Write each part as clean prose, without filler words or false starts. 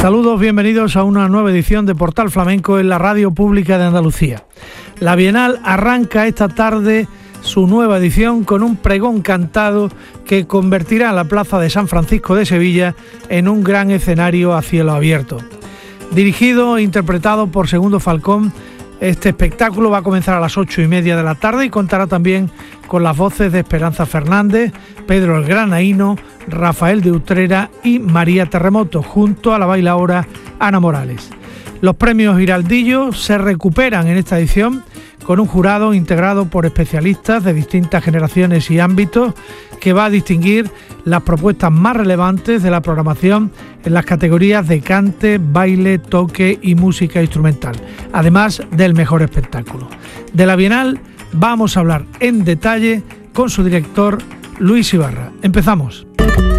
Saludos, bienvenidos a una nueva edición de Portal Flamenco en la Radio Pública de Andalucía. La Bienal arranca esta tarde su nueva edición con un pregón cantado que convertirá la Plaza de San Francisco de Sevilla en un gran escenario a cielo abierto. Dirigido e interpretado por Segundo Falcón, este espectáculo va a comenzar a las 8:30 de la tarde y contará también con las voces de Esperanza Fernández, Pedro el Granaíno, Rafael de Utrera y María Terremoto, junto a la bailaora Ana Morales. Los premios Giraldillo se recuperan en esta edición con un jurado integrado por especialistas de distintas generaciones y ámbitos que va a distinguir las propuestas más relevantes de la programación en las categorías de cante, baile, toque y música instrumental, además del mejor espectáculo. De la Bienal vamos a hablar en detalle con su director, Luis Ibarra. Empezamos.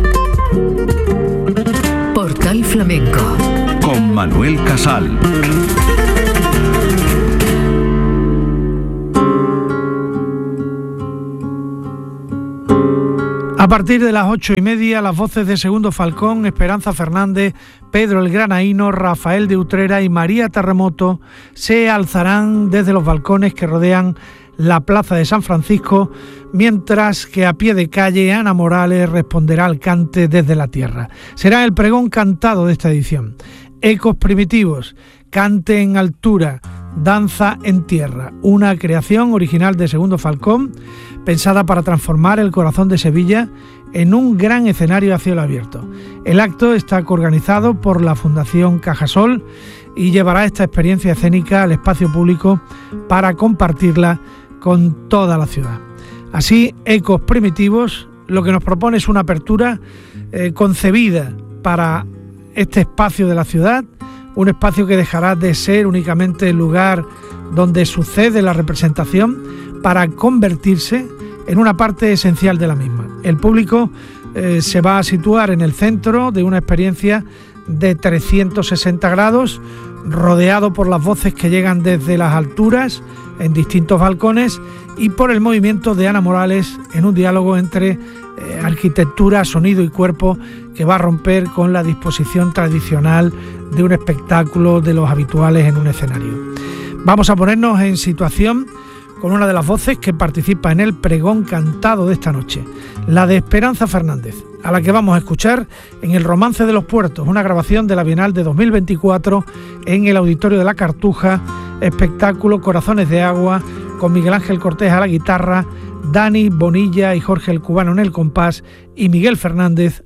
Portal Flamenco con Manuel Casal. A partir de las 8:30, las voces de Segundo Falcón, Esperanza Fernández, Pedro el Granaíno, Rafael de Utrera y María Terremoto se alzarán desde los balcones que rodean la Plaza de San Francisco, mientras que a pie de calle Ana Morales responderá al cante desde la tierra. Será el pregón cantado de esta edición. Ecos primitivos, cante en altura, danza en tierra, una creación original de Segundo Falcón, pensada para transformar el corazón de Sevilla en un gran escenario a cielo abierto. El acto está coorganizado por la Fundación Cajasol y llevará esta experiencia escénica al espacio público para compartirla con toda la ciudad. Así, Ecos Primitivos lo que nos propone es una apertura concebida para este espacio de la ciudad, un espacio que dejará de ser únicamente el lugar donde sucede la representación para convertirse en una parte esencial de la misma. El público se va a situar en el centro de una experiencia de 360 grados, rodeado por las voces que llegan desde las alturas, en distintos balcones, y por el movimiento de Ana Morales en un diálogo entre arquitectura, sonido y cuerpo que va a romper con la disposición tradicional de un espectáculo de los habituales en un escenario. Vamos a ponernos en situación con una de las voces que participa en el pregón cantado de esta noche, la de Esperanza Fernández, a la que vamos a escuchar en El Romance de los Puertos, una grabación de la Bienal de 2024 en el Auditorio de la Cartuja, espectáculo Corazones de Agua, con Miguel Ángel Cortés a la guitarra, Dani Bonilla y Jorge el Cubano en el compás y Miguel Fernández